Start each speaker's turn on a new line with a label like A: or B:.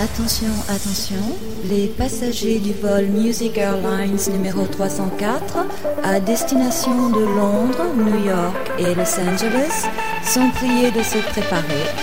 A: Attention, attention, les passagers du vol Music Airlines numéro 304 à destination de Londres, New York et Los Angeles sont priés de se préparer